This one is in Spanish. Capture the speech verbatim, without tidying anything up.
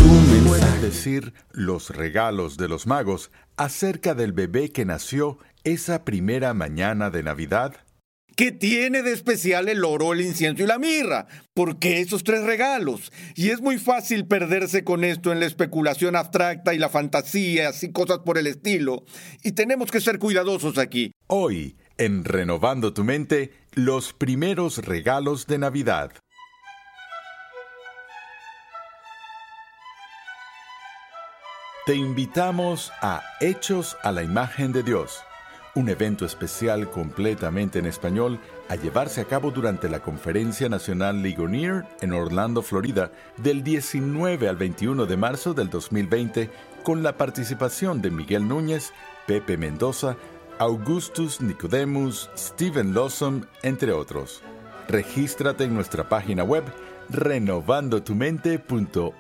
tu mensaje. Pueden decir los regalos de los magos acerca del bebé que nació esa primera mañana de Navidad? ¿Qué tiene de especial el oro, el incienso y la mirra? ¿Por qué esos tres regalos? Y es muy fácil perderse con esto en la especulación abstracta y la fantasía, y cosas por el estilo. Y tenemos que ser cuidadosos aquí. Hoy, en Renovando tu Mente, los primeros regalos de Navidad. Te invitamos a Hechos a la Imagen de Dios, un evento especial completamente en español a llevarse a cabo durante la Conferencia Nacional Ligonier en Orlando, Florida, del diecinueve al veintiuno de marzo del dos mil veinte, con la participación de Miguel Núñez, Pepe Mendoza, Augustus Nicodemus, Steven Lawson, entre otros. Regístrate en nuestra página web renovando tu mente punto